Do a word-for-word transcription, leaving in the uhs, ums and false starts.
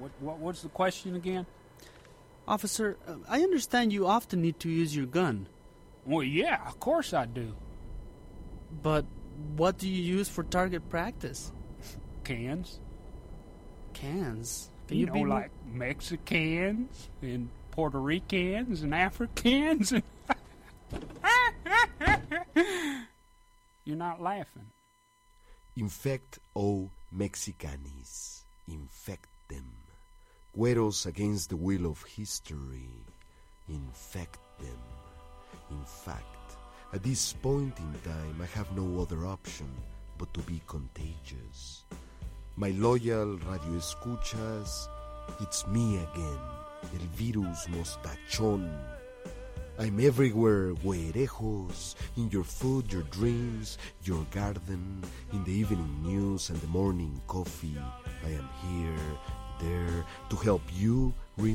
What, what what's the question again? Officer, uh, I understand you often need to use your gun. Well, yeah, of course I do. But what do you use for target practice? Cans. Cans? Can You, you, know, be more- like Mexicans and Puerto Ricans and Africans. And You're not laughing. Infect, O Mexicanis. Infect them. Güeros against the will of history. Infect them. In fact, at this point in time, I have no other option but to be contagious. My loyal radio escuchas, it's me again, el virus mostachón. I'm everywhere, güerejos, in your food, your dreams, your garden, in the evening news and the morning coffee. I am here, there, to help you